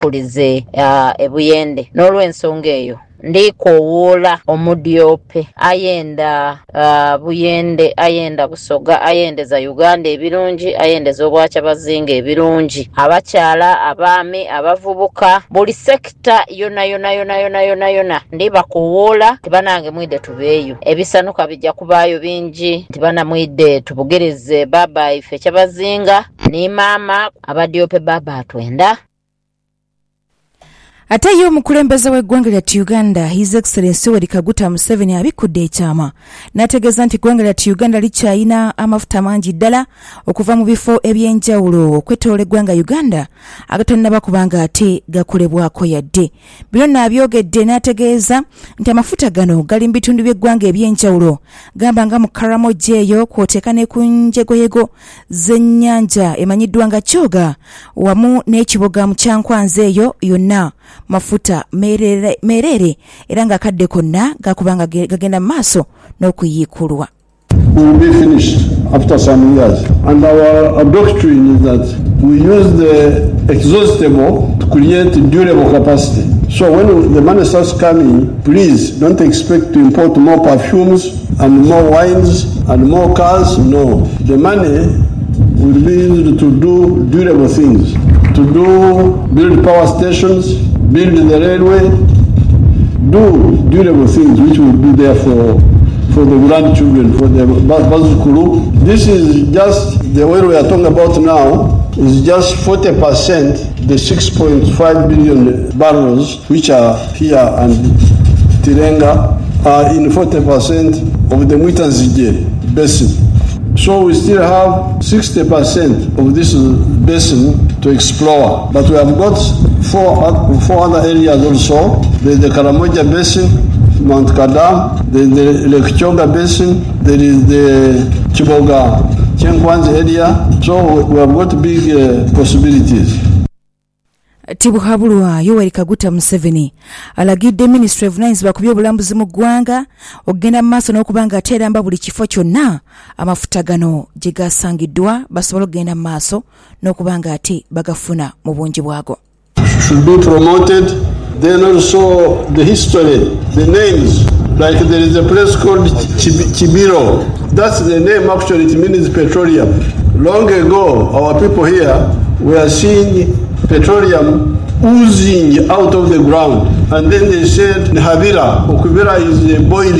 kulize ebuyende n'olw'ensonga eyo ndikowoola omudyope ayenda buyende ayenda busoga ayendeza Uganda ebirungi ayendeza obwacha bazinga ebirungi abakyala abaami abavubuka buli sekta yona ndibakowoola tibanange mwide tubeeyo ebisanuka bijja kubaayo bingi tibana mwide tubugereze baba ife kyabazinga ni mama abadyope baba atwenda. Ate ye omukulembeze w'eggwanga lya Uganda His Excellency Yoweri Kaguta Museveni abikudde ekyama n'ategeeza nti eggwanga lya Uganda likyayina amafuta mangi ddala okuva mu bifo eby'enjawulo okwetoola eggwanga Uganda agatannaba kubanga ate gakolebwako yadde. Bino n'abyogedde n'ategeeza nti amafuta gano gali mu bitundu by'eggwanga eby'enjawulo gamba nga mu Karamoja eyo kw'oteeka ne ku njegoyego z'ennyanja emanyiddwa nga Kyoga wamu n'ekiboga mu Kyankwanzi eyo yonna mafuta merere era nga kadde konna gakubanga gagenda maaso n'okuyiikulwa. We will be finished after some years, and our doctrine is that we use the exhaustible to create durable capacity. So when the money starts coming, please don't expect to import more perfumes and more wines and more cars. No, the money will be used to do durable things, to build power stations, build the railway, do durable things which will be there for the grandchildren, for the Bazukulu. This is just the oil we are talking about now is just 40%, the 6.5 billion barrels which are here and Tirenga are in 40% of the Mwitanzije basin. So we still have 60% of this basin to explore. But we have got four other areas also. There is the Karamoja Basin, Mount Kadam, there is the Lake Kyoga Basin, there is the Chiboga Kyankwanzi area. So we have got big possibilities. Tibuhabulwa Yoweri Kaguta Museveni alagidde Ministry of Mines bakubye obulambuzi mu ggwanga okugenda mu maaso n'okubanga ateeramba buli kifo kyonna amafuta gano gye gasangiddwa basobola okugenda mu maaso n'okubanga ate bagafuna mu bungi bwago. Should be promoted. Then also the history, the names, like there is a place called Chibiro. That's the name actually, it means petroleum. Long ago, our people here were seeing petroleum oozing out of the ground. And then they said, Habira, Okubira is boiling.